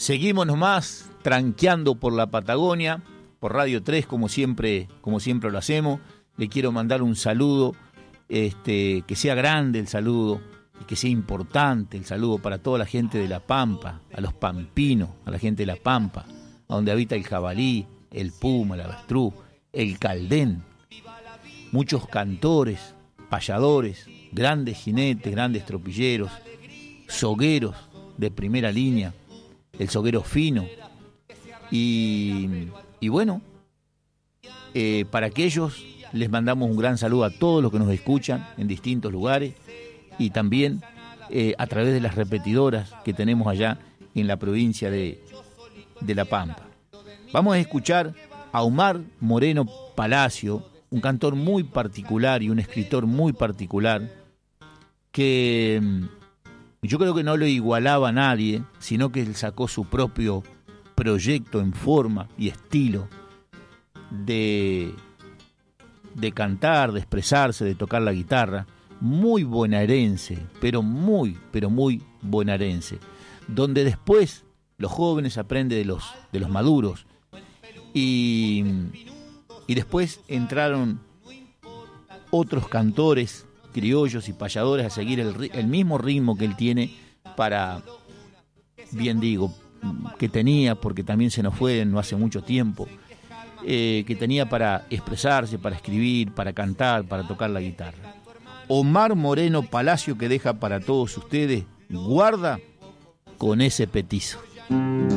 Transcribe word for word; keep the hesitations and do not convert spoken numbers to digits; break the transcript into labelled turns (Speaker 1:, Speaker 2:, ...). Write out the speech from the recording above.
Speaker 1: Seguimos nomás tranqueando por la Patagonia, por Radio tres, como siempre, como siempre lo hacemos. Le quiero mandar un saludo, este, que sea grande el saludo y que sea importante el saludo para toda la gente de La Pampa, a los pampinos, a la gente de La Pampa, a donde habita el jabalí, el puma, el avestruz, el caldén. Muchos cantores, payadores, grandes jinetes, grandes tropilleros, sogueros de primera línea, el soguero fino. Y, y bueno, eh, para aquellos les mandamos un gran saludo a todos los que nos escuchan en distintos lugares y también eh, a través de las repetidoras que tenemos allá en la provincia de, de La Pampa. Vamos a escuchar a Omar Moreno Palacio, un cantor muy particular y un escritor muy particular, que yo creo que no lo igualaba a nadie, sino que él sacó su propio proyecto en forma y estilo de, de cantar, de expresarse, de tocar la guitarra, muy bonaerense, pero muy, pero muy bonaerense, donde después los jóvenes aprenden de los, de los maduros, y, y después entraron otros cantores criollos y payadores a seguir el, el mismo ritmo que él tiene para, bien digo, que tenía, porque también se nos fue no hace mucho tiempo, eh, que tenía para expresarse, para escribir, para cantar, para tocar la guitarra. Omar Moreno Palacio, que deja para todos ustedes Guarda con ese petizo.